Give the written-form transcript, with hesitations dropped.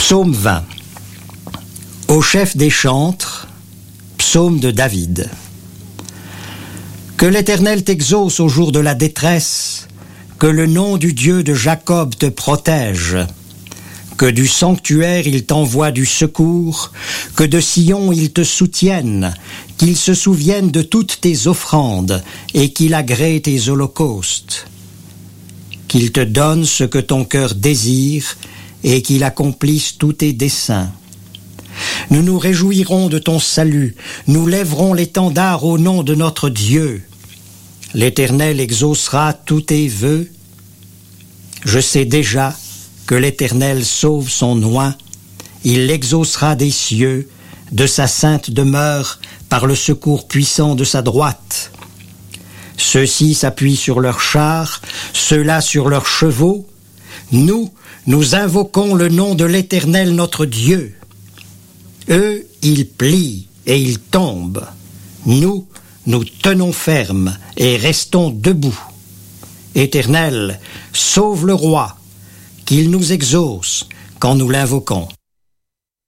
Psaume 20. Au chef des chantres, psaume de David. Que l'Éternel t'exauce au jour de la détresse, que le nom du Dieu de Jacob te protège, que du sanctuaire il t'envoie du secours, que de Sion il te soutienne, qu'il se souvienne de toutes tes offrandes et qu'il agrée tes holocaustes, qu'il te donne ce que ton cœur désire et qu'il accomplisse tous tes desseins. Nous nous réjouirons de ton salut, nous lèverons l'étendard au nom de notre Dieu. L'Éternel exaucera tous tes vœux. Je sais déjà que l'Éternel sauve son oint, il l'exaucera des cieux, de sa sainte demeure, par le secours puissant de sa droite. Ceux-ci s'appuient sur leurs chars, ceux-là sur leurs chevaux. Nous invoquons le nom de l'Éternel notre Dieu. Eux, ils plient et ils tombent. Nous tenons ferme et restons debout. Éternel, sauve le roi, qu'il nous exauce quand nous l'invoquons.